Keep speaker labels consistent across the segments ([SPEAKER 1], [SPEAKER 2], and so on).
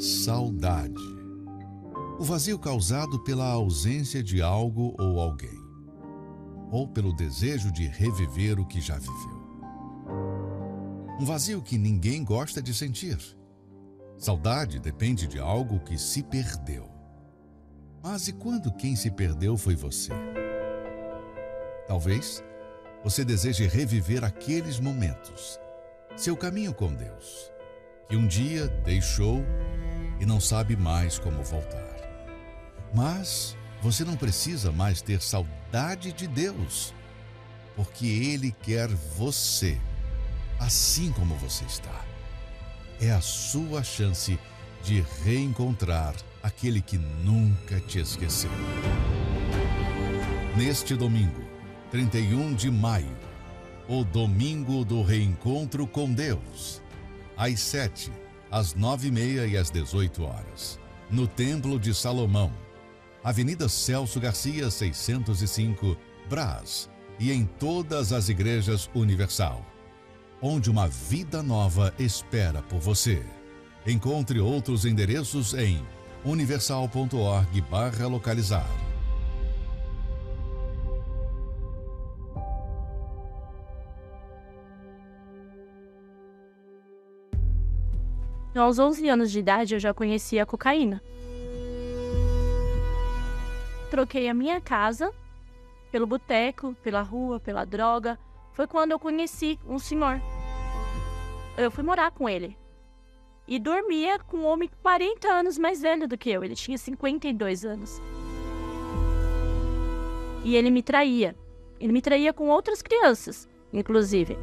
[SPEAKER 1] Saudade. O vazio causado pela ausência de algo ou alguém, ou pelo desejo de reviver o que já viveu. Um vazio que ninguém gosta de sentir. Saudade depende de algo que se perdeu. Mas e quando quem se perdeu foi você? Talvez você deseje reviver aqueles momentos, seu caminho com Deus, que um dia deixou e não sabe mais como voltar. Mas você não precisa mais ter saudade de Deus, porque Ele quer você, assim como você está. É a sua chance de reencontrar aquele que nunca te esqueceu. Neste domingo, 31 de maio, o domingo do reencontro com Deus, às 7, às 9h30 e às 18 horas, no Templo de Salomão, Avenida Celso Garcia, 605, Brás, e em todas as igrejas Universal, onde uma vida nova espera por você. Encontre outros endereços em universal.org/localizar.
[SPEAKER 2] Aos 11 anos de idade, eu já conhecia a cocaína. Troquei a minha casa pelo boteco, pela rua, pela droga. Foi quando eu conheci um senhor. Eu fui morar com ele. E dormia com um homem 40 anos mais velho do que eu. Ele tinha 52 anos. E ele me traía. Ele me traía com outras crianças, inclusive.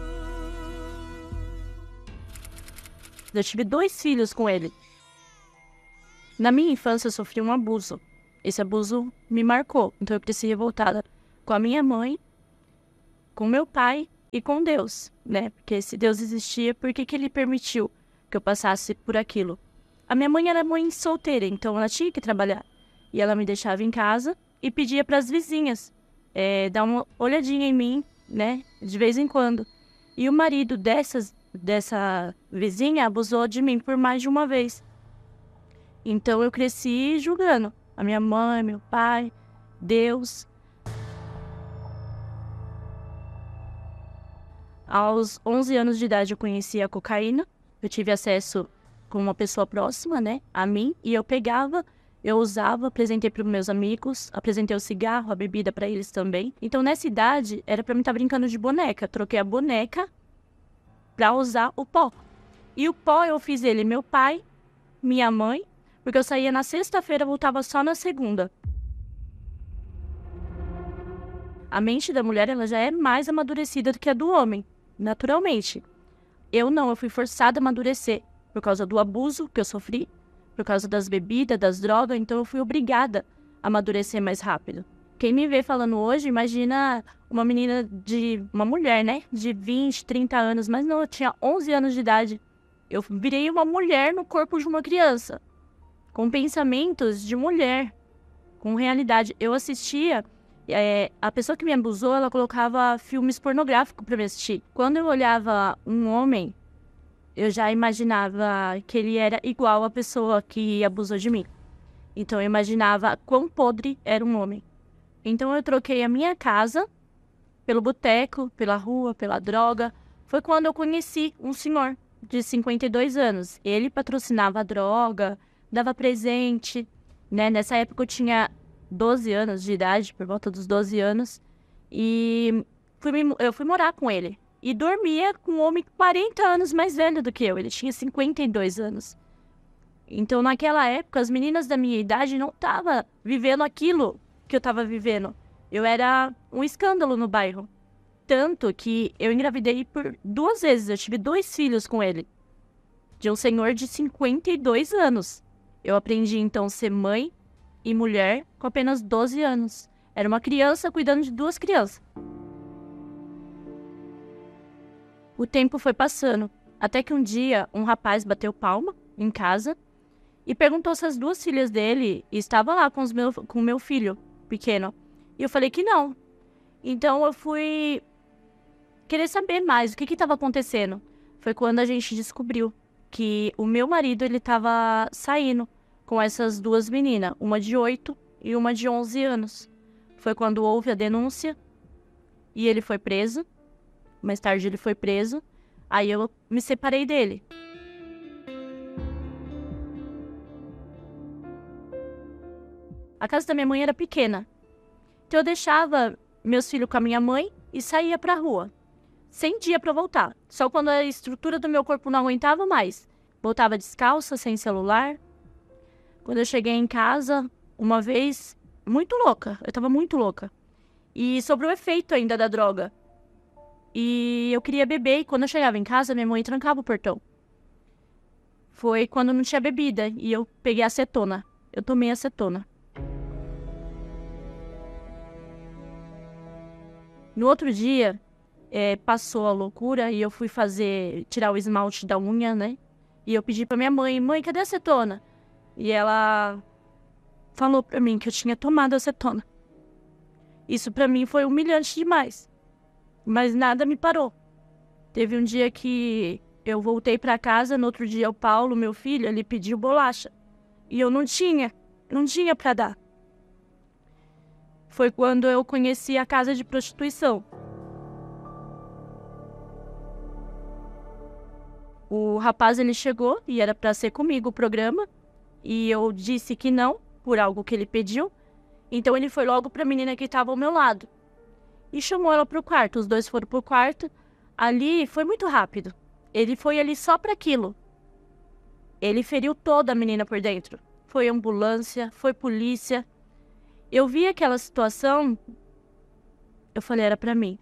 [SPEAKER 2] Eu tive 2 filhos com ele. Na minha infância, eu sofri um abuso. Esse abuso me marcou. Então, eu cresci revoltada com a minha mãe, com meu pai e com Deus, né? Porque se Deus existia, por que ele permitiu que eu passasse por aquilo? A minha mãe era mãe solteira, então ela tinha que trabalhar. E ela me deixava em casa e pedia para as vizinhas dar uma olhadinha em mim, né? De vez em quando. E o marido dessa vizinha abusou de mim por mais de uma vez. Então eu cresci julgando a minha mãe, meu pai, Deus. Aos 11 anos de idade eu conheci a cocaína. Eu tive acesso com uma pessoa próxima, né, a mim, e eu usava, apresentei para os meus amigos, apresentei o cigarro, a bebida para eles também. Então nessa idade era para mim estar brincando de boneca. Troquei a boneca para usar o pó. E o pó eu fiz ele, meu pai, minha mãe, porque eu saía na sexta-feira, voltava só na segunda. A mente da mulher, ela já é mais amadurecida do que a do homem, naturalmente. Eu não, eu fui forçada a amadurecer por causa do abuso que eu sofri, por causa das bebidas, das drogas, então eu fui obrigada a amadurecer mais rápido. Quem me vê falando hoje, imagina uma mulher, né, de 20, 30 anos, mas não, eu tinha 11 anos de idade. Eu virei uma mulher no corpo de uma criança, com pensamentos de mulher, com realidade. Eu assistia, a pessoa que me abusou, ela colocava filmes pornográficos para me assistir. Quando eu olhava um homem, eu já imaginava que ele era igual à pessoa que abusou de mim. Então eu imaginava quão podre era um homem. Então eu troquei a minha casa pelo boteco, pela rua, pela droga. Foi quando eu conheci um senhor de 52 anos. Ele patrocinava a droga, dava presente, né? Nessa época eu tinha 12 anos de idade, por volta dos 12 anos. E eu fui morar com ele. E dormia com um homem 40 anos mais velho do que eu. Ele tinha 52 anos. Então, naquela época, as meninas da minha idade não estavam vivendo aquilo que eu estava vivendo. Eu era um escândalo no bairro. Tanto que eu engravidei por 2 vezes. Eu tive 2 filhos com ele. De um senhor de 52 anos. Eu aprendi, então, a ser mãe e mulher com apenas 12 anos. Era uma criança cuidando de 2 crianças. O tempo foi passando. Até que um dia, um rapaz bateu palma em casa e perguntou se as 2 filhas dele estavam lá com o meu filho pequeno. E eu falei que não. Então eu fui querer saber mais o que estava acontecendo. Foi quando a gente descobriu que o meu marido, ele tava saindo com essas duas meninas, uma de 8 e uma de 11 anos. Foi quando houve a denúncia e ele foi preso. Mais tarde ele foi preso. Aí eu me separei dele. A casa da minha mãe era pequena. Então eu deixava meus filhos com a minha mãe e saía pra rua. Sem dia pra voltar. Só quando a estrutura do meu corpo não aguentava mais. Voltava descalça, sem celular. Quando eu cheguei em casa, uma vez, muito louca. Eu tava muito louca. E sobre o efeito ainda da droga. E eu queria beber, e quando eu chegava em casa, minha mãe trancava o portão. Foi quando não tinha bebida, e eu peguei acetona. Eu tomei acetona. No outro dia, passou a loucura, e eu fui tirar o esmalte da unha, né? E eu pedi pra minha mãe, cadê a acetona? E ela falou pra mim que eu tinha tomado acetona. Isso pra mim foi humilhante demais. Mas nada me parou. Teve um dia que eu voltei pra casa, no outro dia o Paulo, meu filho, ele pediu bolacha. E eu não tinha pra dar. Foi quando eu conheci a casa de prostituição. O rapaz, ele chegou e era pra ser comigo o programa. E eu disse que não, por algo que ele pediu. Então ele foi logo pra menina que estava ao meu lado. E chamou ela pro quarto. Os dois foram pro quarto. Ali foi muito rápido. Ele foi ali só pra aquilo. Ele feriu toda a menina por dentro. Foi ambulância, foi polícia. Eu vi aquela situação. Eu falei, era pra mim.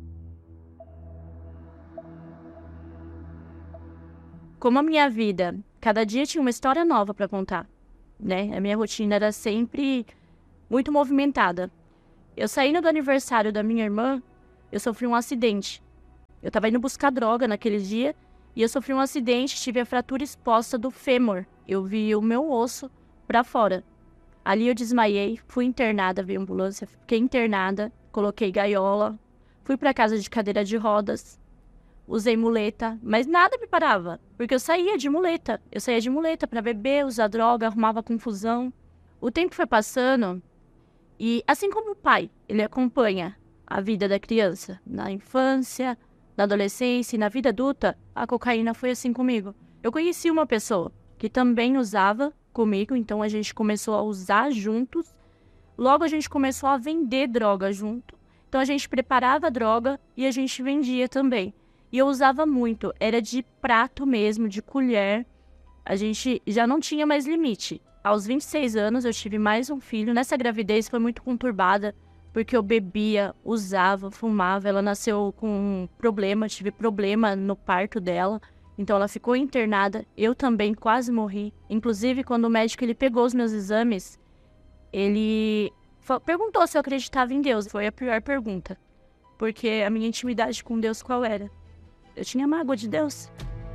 [SPEAKER 2] Como a minha vida, cada dia tinha uma história nova pra contar, né? A minha rotina era sempre muito movimentada. Eu saindo do aniversário da minha irmã, eu sofri um acidente. Eu tava indo buscar droga naquele dia e eu sofri um acidente, tive a fratura exposta do fêmur. Eu vi o meu osso pra fora. Ali eu desmaiei, fui internada, veio ambulância, fiquei internada, coloquei gaiola, fui pra casa de cadeira de rodas, usei muleta, mas nada me parava, porque eu saía de muleta. Eu saía de muleta pra beber, usar droga, arrumava confusão. O tempo foi passando. E assim como o pai, ele acompanha a vida da criança na infância, na adolescência e na vida adulta, a cocaína foi assim comigo. Eu conheci uma pessoa que também usava comigo, então a gente começou a usar juntos. Logo a gente começou a vender droga junto. Então a gente preparava a droga e a gente vendia também. E eu usava muito, era de prato mesmo, de colher. A gente já não tinha mais limite. Aos 26 anos, eu tive mais um filho. Nessa gravidez foi muito conturbada, porque eu bebia, usava, fumava. Ela nasceu com um problema, tive problema no parto dela. Então, ela ficou internada. Eu também quase morri. Inclusive, quando o médico ele pegou os meus exames, ele perguntou se eu acreditava em Deus. Foi a pior pergunta, porque a minha intimidade com Deus qual era? Eu tinha mágoa de Deus.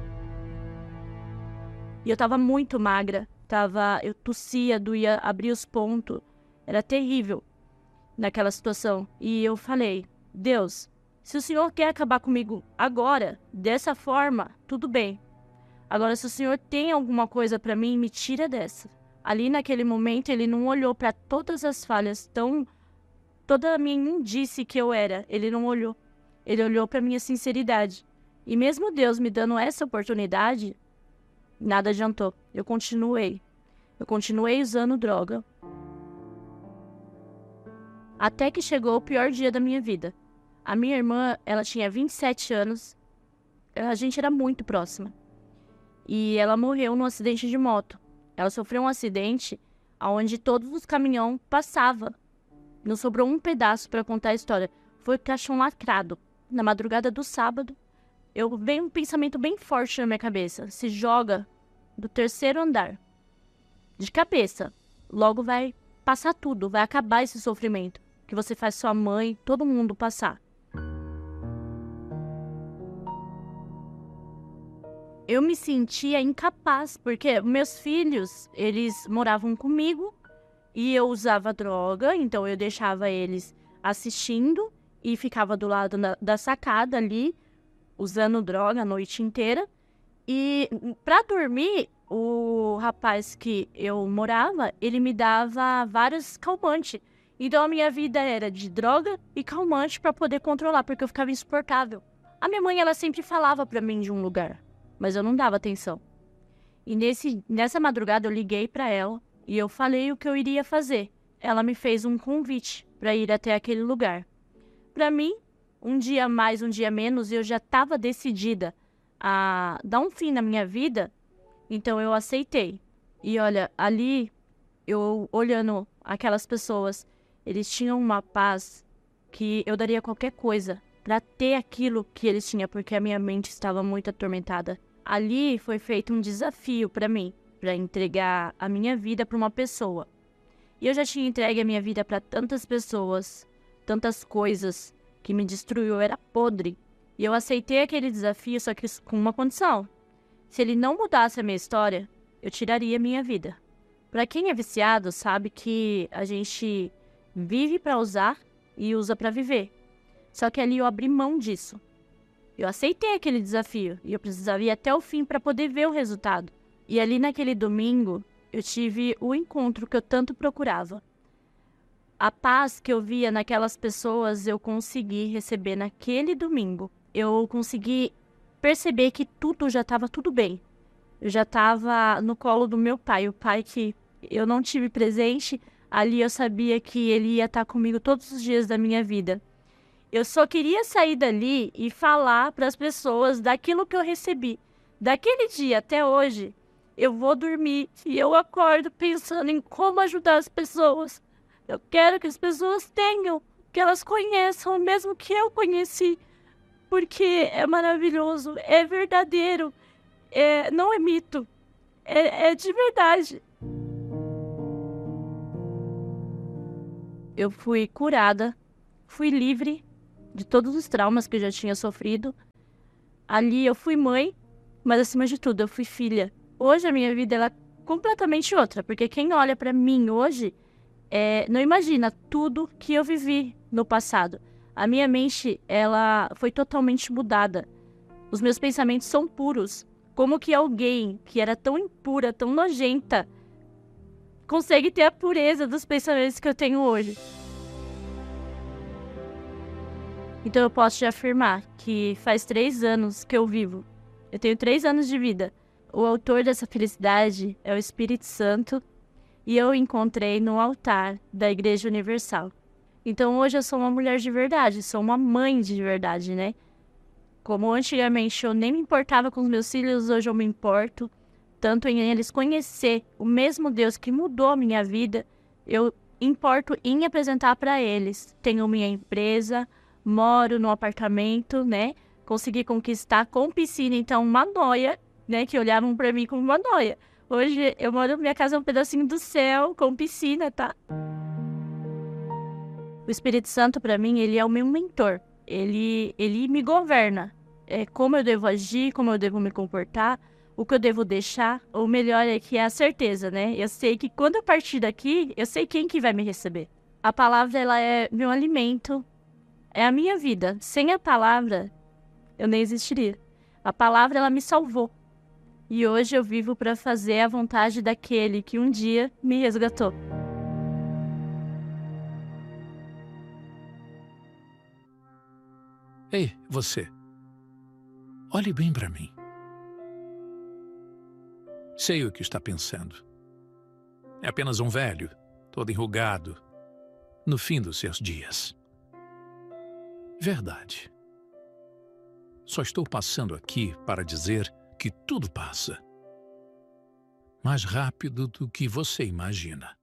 [SPEAKER 2] E eu tava muito magra. Eu tossia, doía, abria os pontos. Era terrível naquela situação. E eu falei, Deus, se o Senhor quer acabar comigo agora, dessa forma, tudo bem. Agora, se o Senhor tem alguma coisa pra mim, me tira dessa. Ali naquele momento, ele não olhou pra todas as falhas, toda a minha imundície que eu era. Ele não olhou. Ele olhou pra minha sinceridade. E mesmo Deus me dando essa oportunidade, nada adiantou. Eu continuei usando droga. Até que chegou o pior dia da minha vida. A minha irmã, ela tinha 27 anos. A gente era muito próxima. E ela morreu num acidente de moto. Ela sofreu um acidente onde todos os caminhões passavam. Não sobrou um pedaço para contar a história. Foi caixão lacrado. Na madrugada do sábado, veio um pensamento bem forte na minha cabeça. Se joga do 3º andar. De cabeça. Logo vai passar tudo. Vai acabar esse sofrimento. Que você faz sua mãe, todo mundo passar. Eu me sentia incapaz. Porque meus filhos, eles moravam comigo. E eu usava droga. Então eu deixava eles assistindo. E ficava do lado da sacada ali. Usando droga a noite inteira. E para dormir, o rapaz que eu morava, ele me dava vários calmantes. Então a minha vida era de droga e calmante para poder controlar, porque eu ficava insuportável. A minha mãe, ela sempre falava para mim de um lugar, mas eu não dava atenção. E nessa madrugada eu liguei para ela e eu falei o que eu iria fazer. Ela me fez um convite para ir até aquele lugar. Para mim, um dia mais, um dia menos, eu já estava decidida a dar um fim na minha vida, então eu aceitei. E olha, ali, eu olhando aquelas pessoas, eles tinham uma paz que eu daria qualquer coisa para ter aquilo que eles tinham, porque a minha mente estava muito atormentada. Ali foi feito um desafio para mim, para entregar a minha vida para uma pessoa. E eu já tinha entregue a minha vida para tantas pessoas, tantas coisas que me destruiu, eu era podre. E eu aceitei aquele desafio, só que com uma condição. Se ele não mudasse a minha história, eu tiraria a minha vida. Para quem é viciado, sabe que a gente vive para usar e usa para viver. Só que ali eu abri mão disso. Eu aceitei aquele desafio e eu precisava ir até o fim para poder ver o resultado. E ali naquele domingo, eu tive o encontro que eu tanto procurava. A paz que eu via naquelas pessoas, eu consegui receber naquele domingo. Eu consegui perceber que tudo já estava tudo bem. Eu já estava no colo do meu pai, o pai que eu não tive presente. Ali eu sabia que ele ia estar comigo todos os dias da minha vida. Eu só queria sair dali e falar para as pessoas daquilo que eu recebi. Daquele dia até hoje, eu vou dormir e eu acordo pensando em como ajudar as pessoas. Eu quero que as pessoas tenham, que elas conheçam, mesmo que eu conheci, porque é maravilhoso, é verdadeiro, não é mito, é de verdade. Eu fui curada, fui livre de todos os traumas que eu já tinha sofrido. Ali eu fui mãe, mas acima de tudo eu fui filha. Hoje a minha vida ela é completamente outra, porque quem olha pra mim hoje não imagina tudo que eu vivi no passado. A minha mente ela foi totalmente mudada. Os meus pensamentos são puros. Como que alguém que era tão impura, tão nojenta, consegue ter a pureza dos pensamentos que eu tenho hoje? Então eu posso te afirmar que faz 3 anos que eu vivo. Eu tenho 3 anos de vida. O autor dessa felicidade é o Espírito Santo e eu o encontrei no altar da Igreja Universal. Então hoje eu sou uma mulher de verdade, sou uma mãe de verdade, né? Como antigamente eu nem me importava com os meus filhos, hoje eu me importo. Tanto em eles conhecer o mesmo Deus que mudou a minha vida, eu importo em apresentar para eles. Tenho minha empresa, moro num apartamento, né? Consegui conquistar com piscina, então uma noia, né? Que olhavam para mim como uma noia. Hoje eu moro, minha casa é um pedacinho do céu, com piscina, tá? O Espírito Santo, para mim, ele é o meu mentor. Ele me governa. Como eu devo agir, como eu devo me comportar, o que eu devo deixar. O melhor é que é a certeza, né? Eu sei que quando eu partir daqui, eu sei quem que vai me receber. A palavra, ela é meu alimento, é a minha vida. Sem a palavra, eu nem existiria. A palavra, ela me salvou. E hoje eu vivo para fazer a vontade daquele que um dia me resgatou.
[SPEAKER 3] Ei, você. Olhe bem para mim. Sei o que está pensando. É apenas um velho, todo enrugado, no fim dos seus dias. Verdade. Só estou passando aqui para dizer que tudo passa. Mais rápido do que você imagina.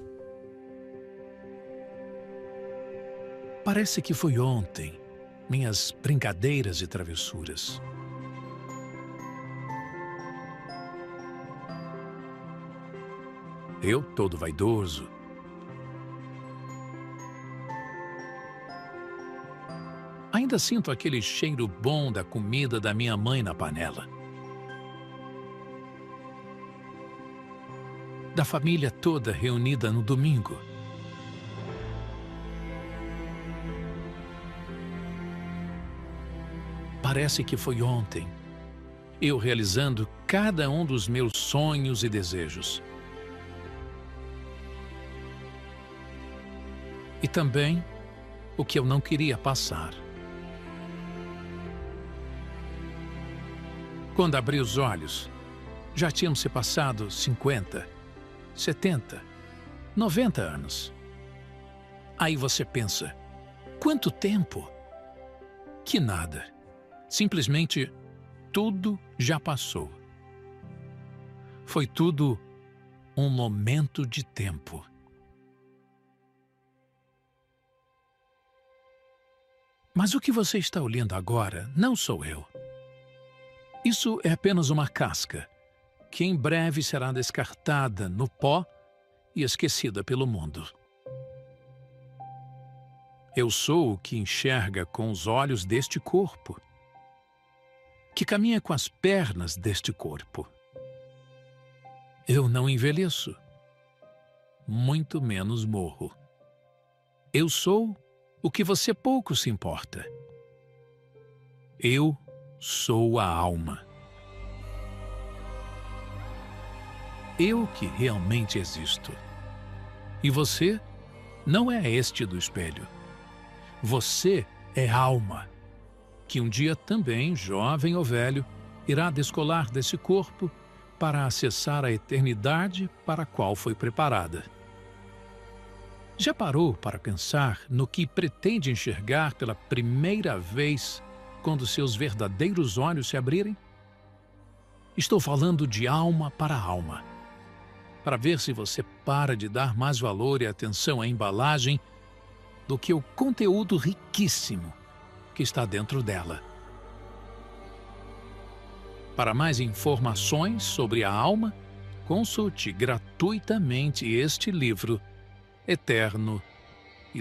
[SPEAKER 3] Parece que foi ontem, minhas brincadeiras e travessuras. Eu, todo vaidoso, ainda sinto aquele cheiro bom da comida da minha mãe na panela. Da família toda reunida no domingo. Parece que foi ontem, eu realizando cada um dos meus sonhos e desejos. E também o que eu não queria passar. Quando abri os olhos, já tinham se passado 50, 70, 90 anos. Aí você pensa, quanto tempo? Que nada. Simplesmente tudo já passou. Foi tudo um momento de tempo. Mas o que você está olhando agora não sou eu. Isso é apenas uma casca, que em breve será descartada no pó e esquecida pelo mundo. Eu sou o que enxerga com os olhos deste corpo, que caminha com as pernas deste corpo. Eu não envelheço, muito menos morro. Eu sou o que você pouco se importa. Eu sou a alma. Eu que realmente existo. E você não é este do espelho. Você é alma, que um dia também, jovem ou velho, irá descolar desse corpo para acessar a eternidade para a qual foi preparada. Já parou para pensar no que pretende enxergar pela primeira vez quando seus verdadeiros olhos se abrirem? Estou falando de alma para alma, para ver se você para de dar mais valor e atenção à embalagem do que o conteúdo riquíssimo que está dentro dela. Para mais informações sobre a alma, consulte gratuitamente este livro, Eterno